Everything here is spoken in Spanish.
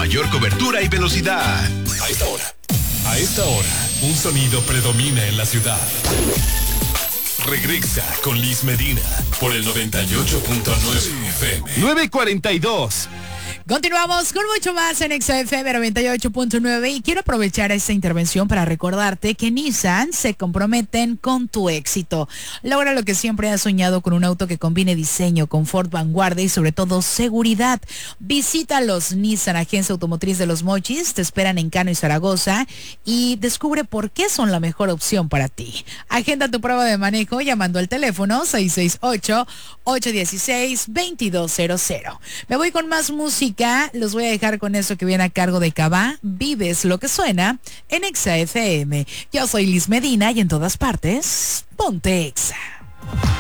mayor cobertura y velocidad. A esta hora, un sonido predomina en la ciudad. Regresa con Liz Medina por el 98.9 FM. 9:42. Continuamos con mucho más en XFM 98.9 y quiero aprovechar esta intervención para recordarte que Nissan se comprometen con tu éxito. Logra lo que siempre has soñado con un auto que combine diseño, confort, vanguardia y sobre todo seguridad. Visita los Nissan Agencia Automotriz de Los Mochis, te esperan en Cano y Zaragoza y descubre por qué son la mejor opción para ti. Agenda tu prueba de manejo llamando al teléfono 668-816-2200. Me voy con más música. Los voy a dejar con eso que viene a cargo de Cabá. Vives lo que suena en Exa FM. Yo soy Liz Medina y en todas partes, ponte Exa.